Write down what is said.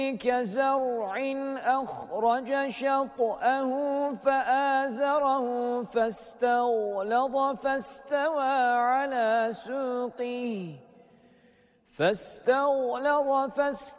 كزرع أخرج شطأه فآزره فاستغلظ فاستوى على سوقه